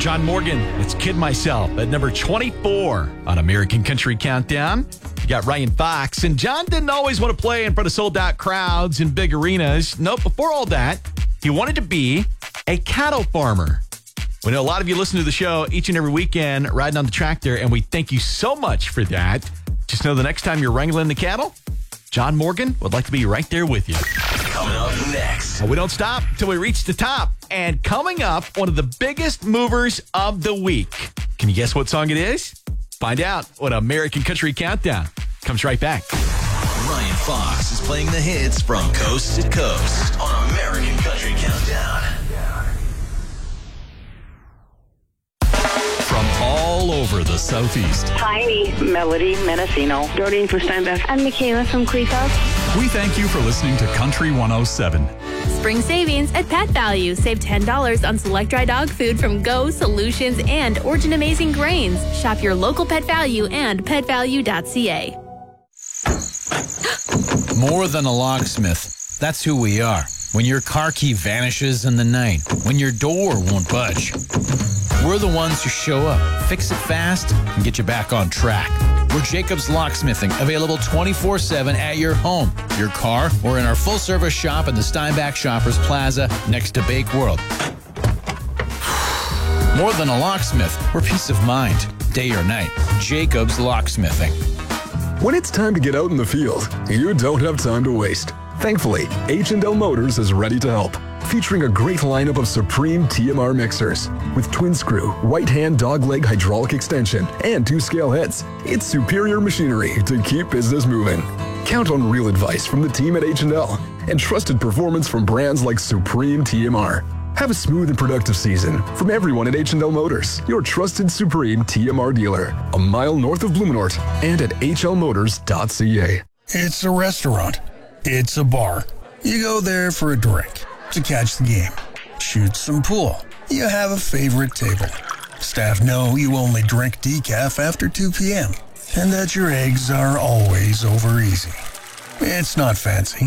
John Morgan, it's Kid Myself at number 24 on American Country Countdown. You got Ryan Fox, and John didn't always want to play in front of sold-out crowds in big arenas. Nope, before all that, he wanted to be a cattle farmer. We know a lot of you listen to the show each and every weekend riding on the tractor, and we thank you so much for that. Just know the next time you're wrangling the cattle, John Morgan would like to be right there with you. Coming up next. We don't stop until we reach the top. And coming up, one of the biggest movers of the week. Can you guess what song it is? Find out when American Country Countdown comes right back. Ryan Fox is playing the hits from coast to coast on American Country Countdown. From all over the Southeast. Tiny, Melody, Mendocino. Doreen from Steinbach. I'm Michaela from Queethos. We thank you for listening to Country 107. Spring savings at Pet Value. Save $10 on select dry dog food from Go, Solutions, and Origin Amazing Grains. Shop your local Pet Value and petvalue.ca. More than a locksmith. That's who we are. When your car key vanishes in the night, when your door won't budge, we're the ones who show up, fix it fast, and get you back on track. We're Jacobs Locksmithing, available 24/7 at your home, your car, or in our full-service shop in the Steinbach Shoppers Plaza next to Bake World. More than a locksmith, we're peace of mind, day or night. Jacobs Locksmithing. When it's time to get out in the field, you don't have time to waste. Thankfully, H&L Motors is ready to help. Featuring a great lineup of Supreme TMR mixers with twin screw, right hand dogleg hydraulic extension, and 2-scale heads. It's superior machinery to keep business moving. Count on real advice from the team at H&L and trusted performance from brands like Supreme TMR. Have a smooth and productive season from everyone at H&L Motors, your trusted Supreme TMR dealer, a mile north of Blumenort and at hlmotors.ca. It's a restaurant. It's a bar. You go there for a drink, to catch the game, shoot some pool. You have a favorite table. Staff know you only drink decaf after 2 p.m. and that your eggs are always over easy. It's not fancy.